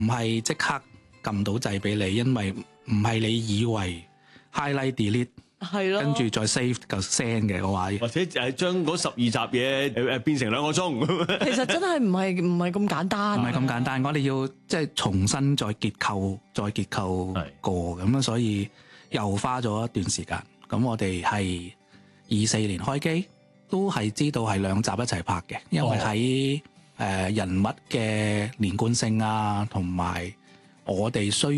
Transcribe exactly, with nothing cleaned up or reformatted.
唔係即刻撳到掣俾你，因為唔係你以為 highlight delete 係咯， 跟住再 save 嚿 send 嘅個話， 或者誒將嗰十二集嘢誒誒變成兩個鐘。 其實真係唔係唔係咁簡單， 唔係咁簡單，我哋要即係重新再結構，再結構過咁樣，所以又花咗一段時間。咁我哋係二四年開機，都係知道係兩集一齊拍嘅，因為喺誒人物嘅連貫性啊，同埋我哋需